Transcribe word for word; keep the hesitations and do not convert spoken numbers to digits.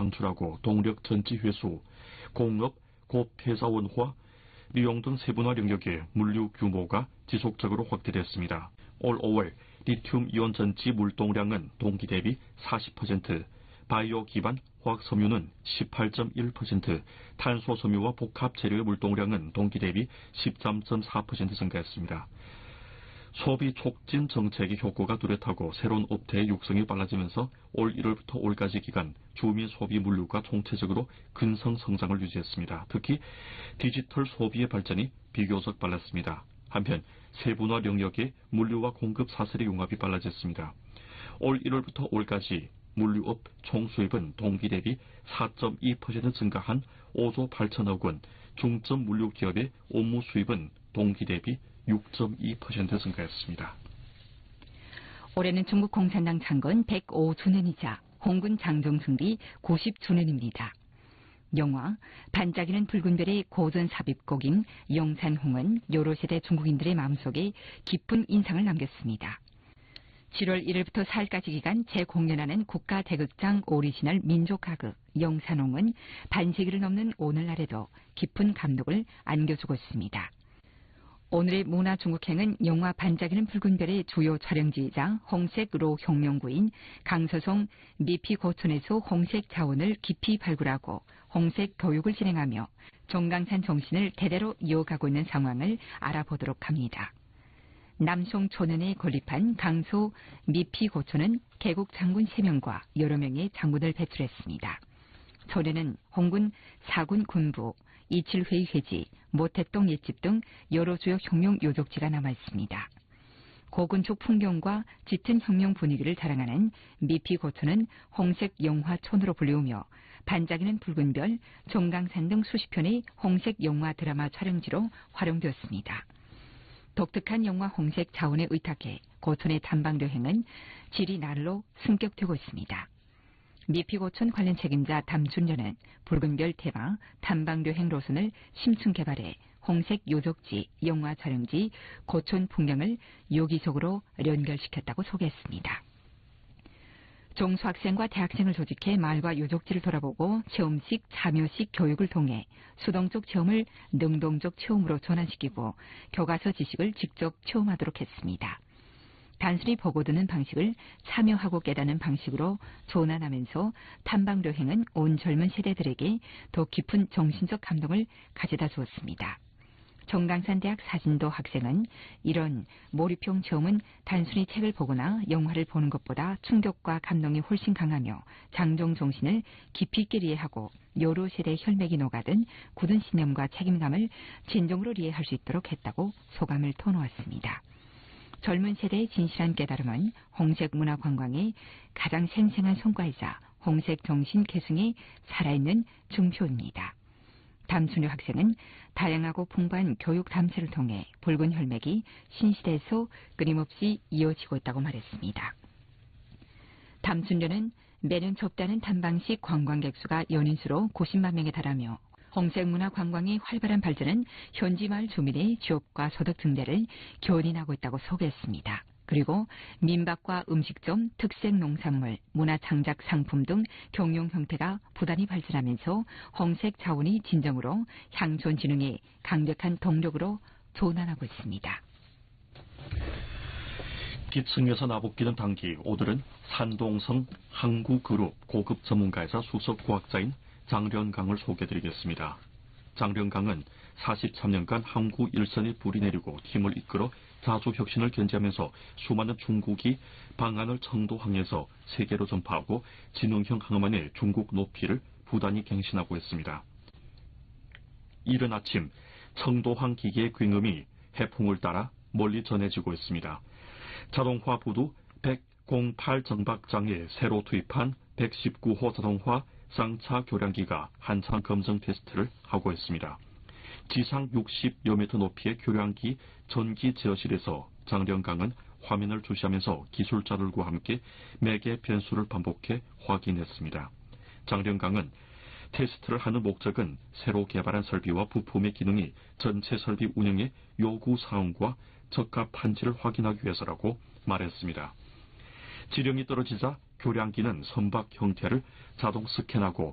창출하고 동력 전지 회수, 공업, 고폐사원화, 리용 등 세분화 영역의 물류 규모가 지속적으로 확대됐습니다. 올 오월 리튬 이온 전지 물동량은 동기 대비 사십 퍼센트, 바이오 기반 화학섬유는 십팔 점 일 퍼센트, 탄소 섬유와 복합 재료의 물동량은 동기 대비 십삼 점 사 퍼센트 증가했습니다. 소비 촉진 정책의 효과가 뚜렷하고 새로운 업태의 육성이 빨라지면서 올 일월부터 올까지 기간 주민 소비 물류가 총체적으로 근성 성장을 유지했습니다. 특히 디지털 소비의 발전이 비교적 빨랐습니다. 한편 세분화 영역의 물류와 공급 사슬의 융합이 빨라졌습니다. 올 일월부터 올까지 물류업 총수입은 동기 대비 사 점 이 퍼센트 증가한 오조 팔천억 원, 중점 물류 기업의 업무 수입은 동기 대비 육 점 이 퍼센트 증가했습니다. 올해는 중국 공산당 창건 백오 주년이자 홍군 장정승리 구십 주년입니다. 영화 반짝이는 붉은 별의 고전 삽입곡인 영산홍은 여러 세대 중국인들의 마음속에 깊은 인상을 남겼습니다. 칠월 일일부터 사일까지 기간 재공연하는 국가대극장 오리지널 민족가극 영산홍은 반세기를 넘는 오늘날에도 깊은 감독을 안겨주고 있습니다. 오늘의 문화중국행은 영화 반짝이는 붉은 별의 주요 촬영지이자 홍색로 혁명구인 강서성 미피고촌에서 홍색 자원을 깊이 발굴하고 홍색 교육을 진행하며 종강산 정신을 대대로 이어가고 있는 상황을 알아보도록 합니다. 남송 초년에 건립한 강서 미피고촌은 개국 장군 세 명과 여러 명의 장군을 배출했습니다. 초년은 홍군 사군 군부, 이칠회의 회지, 모택동 옛집 등 여러 주요 혁명 요족지가 남아있습니다. 고군축 풍경과 짙은 혁명 분위기를 자랑하는 미피고촌은 홍색 영화촌으로 불리우며 반짝이는 붉은 별, 종강산 등 수십 편의 홍색 영화 드라마 촬영지로 활용되었습니다. 독특한 영화 홍색 자원에 의탁해 고촌의 탐방여행은 질이 날로 승격되고 있습니다. 미피고촌 관련 책임자 담춘련은 붉은 별 테마 탐방여행 노선을 심층 개발해 홍색 요족지, 영화 촬영지, 고촌 풍경을 요기속으로 연결시켰다고 소개했습니다. 종수학생과 대학생을 조직해 마을과 요족지를 돌아보고 체험식, 참여식 교육을 통해 수동적 체험을 능동적 체험으로 전환시키고 교과서 지식을 직접 체험하도록 했습니다. 단순히 보고 듣는 방식을 참여하고 깨닫는 방식으로 전환하면서 탐방여행은 온 젊은 세대들에게 더 깊은 정신적 감동을 가져다 주었습니다. 종강산대학 사진도 학생은 이런 몰입형 체험은 단순히 책을 보거나 영화를 보는 것보다 충격과 감동이 훨씬 강하며 장정 정신을 깊이 있게 이해하고 여러 세대의 혈맥이 녹아든 굳은 신념과 책임감을 진정으로 이해할 수 있도록 했다고 소감을 터놓았습니다. 젊은 세대의 진실한 깨달음은 홍색 문화 관광의 가장 생생한 성과이자 홍색 정신 계승에 살아있는 증표입니다. 담춘효 학생은 다양하고 풍부한 교육 담세를 통해 붉은 혈맥이 신시대에서 끊임없이 이어지고 있다고 말했습니다. 담춘효는 매년 접대하는 탐방식 관광객 수가 연인수로 구십만 명에 달하며 홍색 문화 관광의 활발한 발전은 현지 마을 주민의 취업과 소득 증대를 견인하고 있다고 소개했습니다. 그리고 민박과 음식점, 특색 농산물, 문화창작 상품 등 경영 형태가 부단히 발전하면서 홍색 자원이 진정으로 향촌 진흥의 강력한 동력으로 전환하고 있습니다. 기층에서 나복기는 단기, 오늘은 산동성 항구그룹 고급 전문가이자 수석과학자인 장련강을 소개해드리겠습니다. 장련강은 사십삼 년간 항구 일선에 불이 내리고 팀을 이끌어 자주 혁신을 견지하면서 수많은 중국이 방안을 청도항에서 세계로 전파하고 진흥형 항만의 중국 높이를 부단히 갱신하고 있습니다. 이른 아침 청도항 기계의 굉음이 해풍을 따라 멀리 전해지고 있습니다. 자동화 부두 백팔 정박장에 새로 투입한 백십구 호 자동화 쌍차 교량기가 한창 검증 테스트를 하고 있습니다. 지상 육십여 미터 높이의 교량기 전기 제어실에서 장련강은 화면을 주시하면서 기술자들과 함께 매개 변수를 반복해 확인했습니다. 장련강은 테스트를 하는 목적은 새로 개발한 설비와 부품의 기능이 전체 설비 운영의 요구사항과 적합한지를 확인하기 위해서라고 말했습니다. 지령이 떨어지자 교량기는 선박 형태를 자동 스캔하고